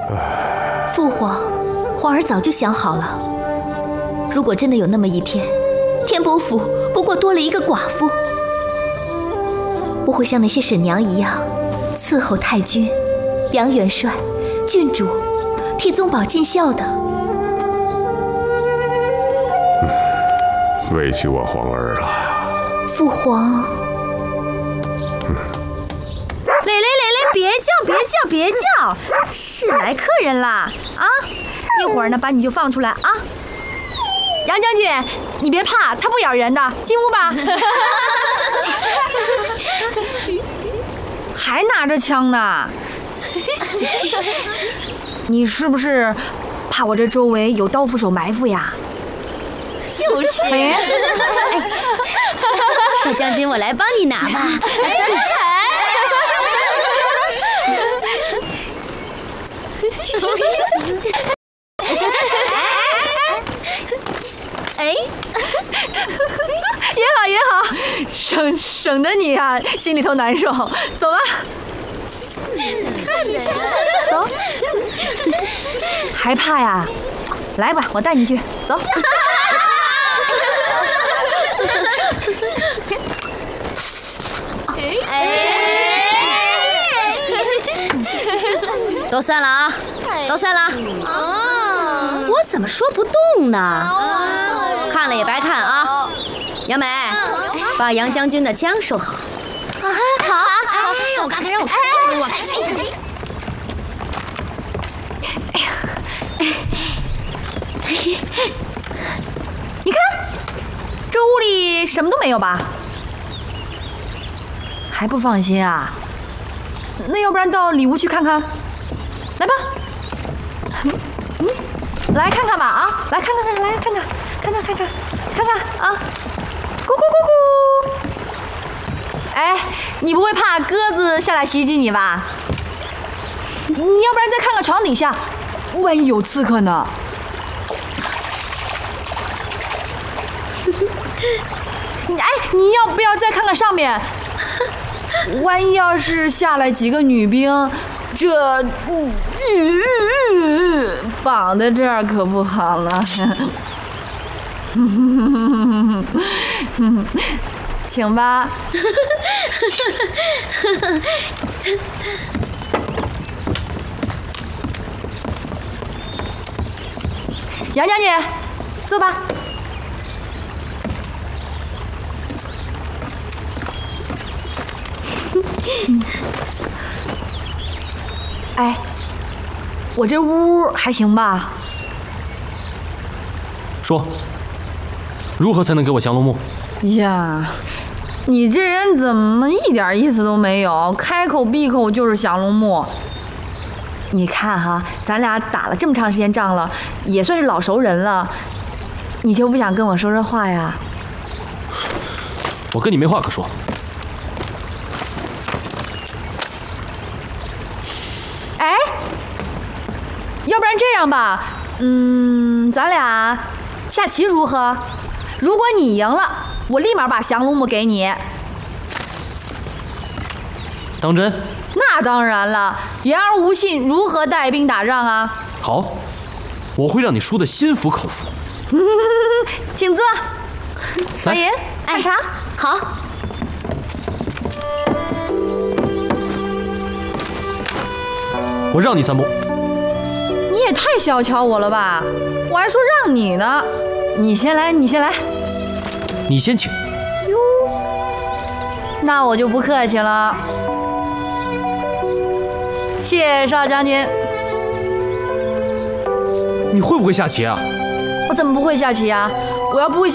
父皇，皇儿早就想好了，如果真的有那么一天，天伯府不过多了一个寡妇，我会像那些婶娘一样，伺候太君、杨元帅、郡主，替宗保尽孝的。 委屈我皇儿了。 父皇。 蕾蕾，别叫，是来客人啦啊！一会儿呢，把你就放出来啊。杨将军，你别怕，他不咬人的，进屋吧。还拿着枪呢？你是不是怕我这周围有刀斧手埋伏呀？ 就是。 哎， 少将军，我来帮你拿吧。 哎，也好，省得你啊心里头难受。走吧，走。还怕呀？来吧，我带你去，走。 都散了啊！都散了！我怎么说不动呢？看了也白看啊！杨梅，把杨将军的枪收好。好。哎，我看看，让我看看，我看看。 哎呀，你看，这屋里什么都没有吧？还不放心啊？那要不然到里屋去看看？来吧，来看看吧啊！来看看，来看看啊！咕咕咕咕！哎，你不会怕鸽子下来袭击你吧？你要不然再看看床底下，万一有刺客呢？哎，你要不要再看看上面？万一要是下来几个女兵，这绑在这儿可不好了。请吧。杨将军，坐吧。哎，我这屋还行吧？ 说，如何才能给我降龙木？ 呀，你这人怎么一点意思都没有？开口闭口就是降龙木。你看哈，咱俩打了这么长时间仗了，也算是老熟人了，你就不想跟我说说话呀？ 我跟你没话可说。 哎，要不然这样吧，咱俩下棋如何？如果你赢了，我立马把降龙木给你。 当真？ 那当然了，言而无信，如何带兵打仗啊？ 好，我会让你输得心服口服。 请坐。欢迎，看茶。 好。 我让你3步。 你也太小瞧我了吧！我还说让你呢。你先来，你先来。 你先请。 哟，那我就不客气了。谢少将军。 你会不会下棋啊？ 我怎么不会下棋啊？我要不会下